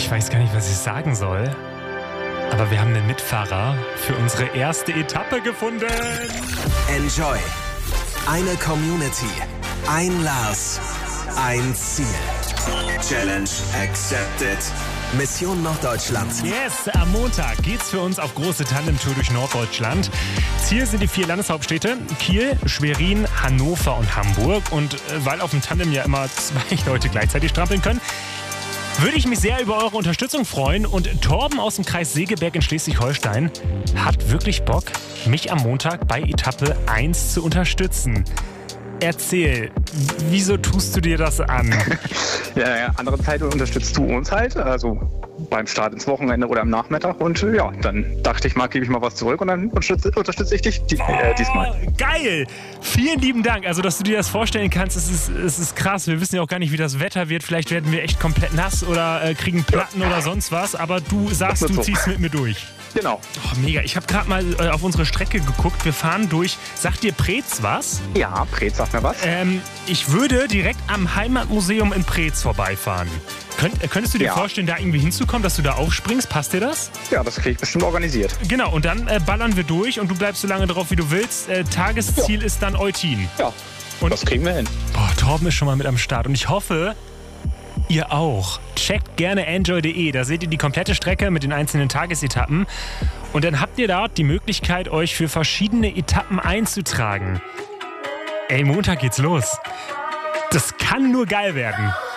Ich weiß gar nicht, was ich sagen soll. Aber wir haben einen Mitfahrer für unsere erste Etappe gefunden. Enjoy. Eine Community. Ein Lars. Ein Ziel. Challenge accepted. Mission Norddeutschland. Yes, am Montag geht's für uns auf große Tandem-Tour durch Norddeutschland. Ziel sind die 4 Landeshauptstädte: Kiel, Schwerin, Hannover und Hamburg. Und weil auf dem Tandem ja immer 2 Leute gleichzeitig strampeln können, würde ich mich sehr über eure Unterstützung freuen. Und Torben aus dem Kreis Segeberg in Schleswig-Holstein hat wirklich Bock, mich am Montag bei Etappe 1 zu unterstützen. Erzähl, wieso tust du dir das an? Ja, andere Zeit unterstützt du uns halt, also beim Start ins Wochenende oder am Nachmittag. Und ja, dann dachte ich mal, gebe ich mal was zurück und dann unterstütze ich dich diesmal. Geil! Vielen lieben Dank. Also, dass du dir das vorstellen kannst, es ist krass. Wir wissen ja auch gar nicht, wie das Wetter wird. Vielleicht werden wir echt komplett nass oder kriegen Platten oder sonst was. Aber du sagst, du ziehst mit mir durch. Genau. Oh, mega. Ich habe gerade mal auf unsere Strecke geguckt. Wir fahren durch. Sagt dir Preetz was? Ja, Preetz sagt mir was. Ich würde direkt am Heimatmuseum in Preetz vorbeifahren. Könntest du dir vorstellen, da irgendwie hinzukommen, dass du da aufspringst? Passt dir das? Ja, das kriege ich bestimmt organisiert. Genau, und dann ballern wir durch und du bleibst so lange drauf, wie du willst. Tagesziel ist dann Eutin. Ja, und das kriegen wir hin. Boah, Torben ist schon mal mit am Start und ich hoffe, ihr auch. Checkt gerne enjoy.de, da seht ihr die komplette Strecke mit den einzelnen Tagesetappen. Und dann habt ihr dort die Möglichkeit, euch für verschiedene Etappen einzutragen. Ey, Montag geht's los. Das kann nur geil werden.